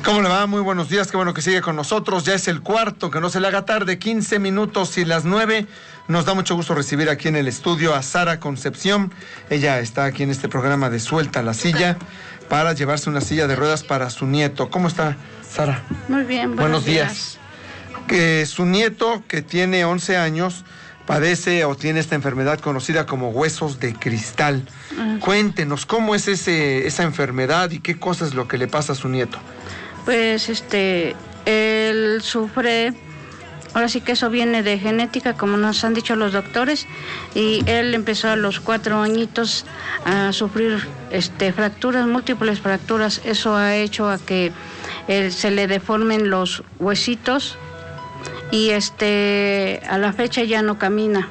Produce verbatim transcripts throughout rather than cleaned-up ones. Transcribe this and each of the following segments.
¿Cómo le va? Muy buenos días, qué bueno que sigue con nosotros. Ya es el cuarto, que no se le haga tarde, quince minutos y las nueve. Nos da mucho gusto recibir aquí en el estudio a Sara Concepción. Ella está aquí en este programa de Suelta la Silla para llevarse una silla de ruedas para su nieto. ¿Cómo está, Sara? Muy bien, buenos, buenos días. días. Que su nieto, que tiene once años, padece o tiene esta enfermedad conocida como huesos de cristal. Uh-huh. Cuéntenos, ¿cómo es ese, esa enfermedad y qué cosa es lo que le pasa a su nieto? Pues este, él sufre, ahora sí que eso viene de genética, como nos han dicho los doctores, y él empezó a los cuatro añitos a sufrir este, fracturas, múltiples fracturas. Eso ha hecho a que él, se le deformen los huesitos y este, a la fecha ya no camina.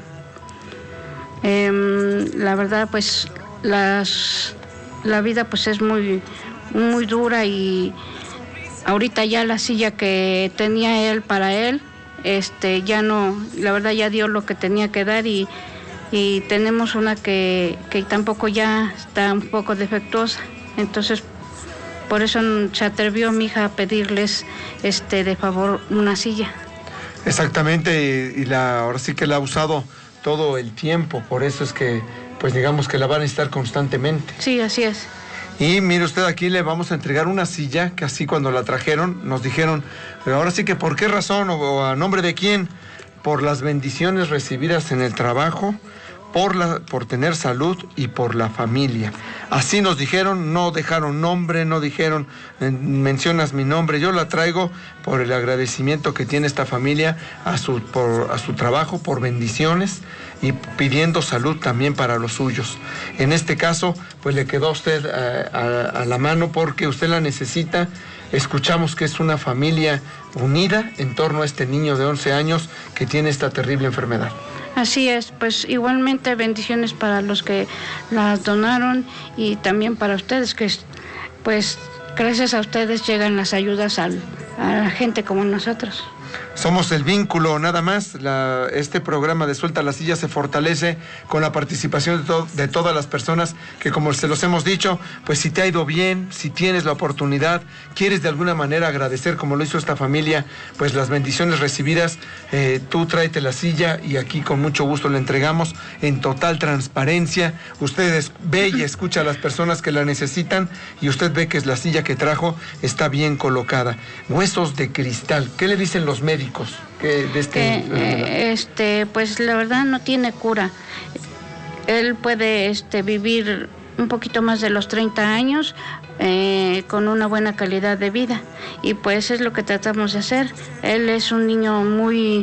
Eh, la verdad, pues las, la vida pues es muy, muy dura y ahorita ya la silla que tenía él para él, este, ya no, la verdad ya dio lo que tenía que dar y, y tenemos una que, que tampoco ya está un poco defectuosa. Entonces, por eso se atrevió mi hija a pedirles este, de favor una silla. Exactamente, y, y la, ahora sí que la ha usado todo el tiempo, por eso es que, pues digamos que la van a necesitar constantemente. Sí, así es. Y mire usted, aquí le vamos a entregar una silla que así cuando la trajeron nos dijeron, pero ahora sí que por qué razón o, o a nombre de quién, por las bendiciones recibidas en el trabajo, por, la, por tener salud y por la familia. Así nos dijeron, no dejaron nombre, no dijeron, mencionas mi nombre, yo la traigo por el agradecimiento que tiene esta familia a su, por, a su trabajo, por bendiciones y pidiendo salud también para los suyos. En este caso, pues le quedó a usted a, a, a la mano porque usted la necesita. Escuchamos que es una familia unida en torno a este niño de once años que tiene esta terrible enfermedad. Así es, pues igualmente bendiciones para los que las donaron y también para ustedes, que pues gracias a ustedes llegan las ayudas al, a la gente como nosotros. Somos el vínculo, nada más. La, este programa de Suelta la Silla se fortalece con la participación de, to, de todas las personas que, como se los hemos dicho, pues si te ha ido bien, si tienes la oportunidad, quieres de alguna manera agradecer, como lo hizo esta familia, pues las bendiciones recibidas, eh, tú tráete la silla y aquí con mucho gusto la entregamos en total transparencia. Ustedes ve y escucha a las personas que la necesitan y usted ve que la silla que trajo está bien colocada. Huesos de cristal, ¿qué le dicen los médicos? Que de este, que, eh, este, pues la verdad no tiene cura. Él puede este, vivir un poquito más de los treinta años eh, con una buena calidad de vida y pues es lo que tratamos de hacer. Él es un niño muy,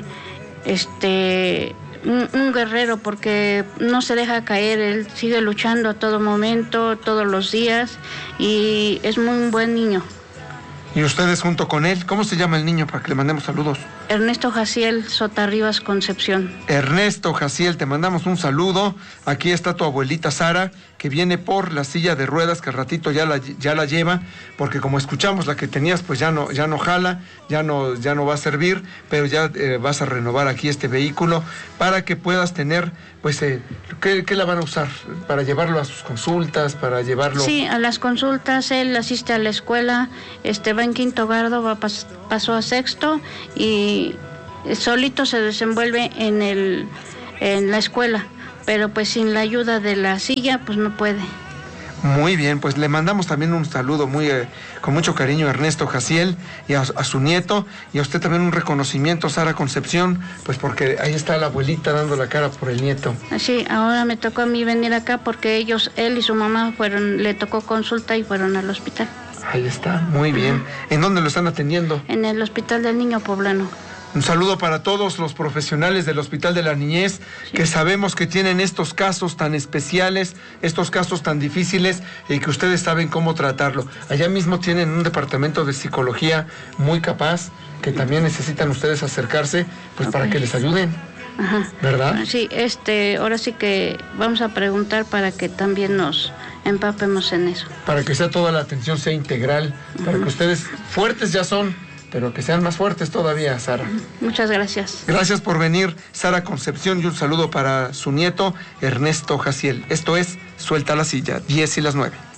este, un, un guerrero porque no se deja caer, él sigue luchando a todo momento, todos los días y es muy un buen niño. Y ustedes junto con él, ¿cómo se llama el niño para que le mandemos saludos? Ernesto Jaciel Sotarribas Concepción. Ernesto Jaciel, te mandamos un saludo. Aquí está tu abuelita Sara, que viene por la silla de ruedas, que al ratito ya la, ya la lleva, porque como escuchamos, la que tenías pues ya no, ya no jala, ya no, ya no va a servir, pero ya eh, vas a renovar aquí este vehículo para que puedas tener, pues, eh, ¿qué, ¿qué la van a usar? ¿Para llevarlo a sus consultas? ¿Para llevarlo...? Sí, a las consultas, él asiste a la escuela, este va en quinto grado, va pas, pasó a sexto y solito se desenvuelve en, el, en la escuela, pero pues sin la ayuda de la silla pues no puede. Muy bien, pues le mandamos también un saludo muy eh, con mucho cariño a Ernesto Jaciel y a, a su nieto, y a usted también un reconocimiento, Sara Concepción, pues porque ahí está la abuelita dando la cara por el nieto. Sí, ahora me tocó a mí venir acá porque ellos, él y su mamá fueron, le tocó consulta y fueron al hospital. Ahí está, muy bien. ¿En dónde lo están atendiendo? En el Hospital del Niño Poblano. Un saludo para todos los profesionales del Hospital de la Niñez, sí, que sabemos que tienen estos casos tan especiales, estos casos tan difíciles y que ustedes saben cómo tratarlo. Allá mismo tienen un departamento de psicología muy capaz, que también necesitan ustedes acercarse, pues okay, para que les ayuden. Ajá. ¿Verdad? Sí, este, ahora sí que vamos a preguntar para que también nos empapemos en eso. Para que sea toda la atención sea integral, uh-huh, para que ustedes fuertes ya son, pero que sean más fuertes todavía, Sara. Muchas gracias. Gracias por venir, Sara Concepción, y un saludo para su nieto, Ernesto Jaciel. Esto es Suelta la Silla, diez y las nueve.